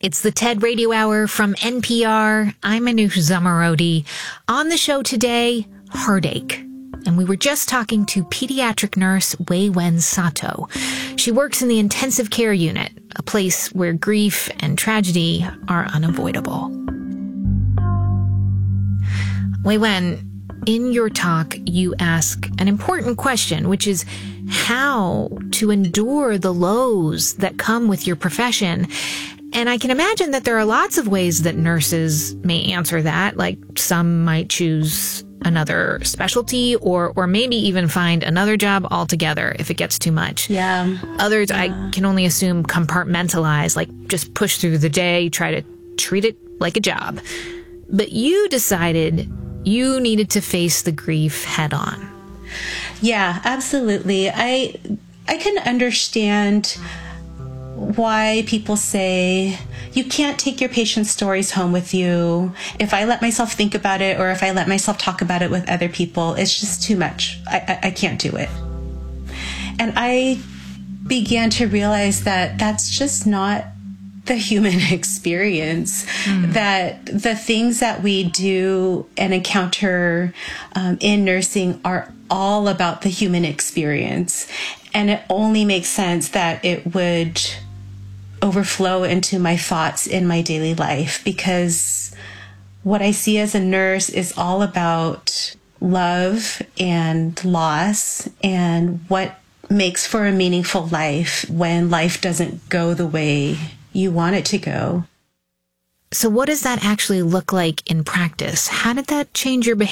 It's the TED Radio Hour from NPR. I'm Manoush Zomorodi. On the show today, heartache. And we were just talking to pediatric nurse Wei Wen Sato. She works in the intensive care unit, a place where grief and tragedy are unavoidable. Wei Wen, in your talk, you ask an important question, which is how to endure the lows that come with your profession. And I can imagine that there are lots of ways that nurses may answer that, like some might choose another specialty or maybe even find another job altogether if it gets too much. Yeah. Others, I can only assume, compartmentalize, like just push through the day, try to treat it like a job. But you decided you needed to face the grief head on. Yeah, absolutely. I can understand why people say you can't take your patient's stories home with you. If I let myself think about it or if I let myself talk about it with other people, it's just too much. I can't do it. And I began to realize that that's just not the human experience, that the things that we do and encounter in nursing are all about the human experience. And it only makes sense that it would overflow into my thoughts in my daily life, because what I see as a nurse is all about love and loss and what makes for a meaningful life when life doesn't go the way you want it to go. So what does that actually look like in practice? How did that change your behavior?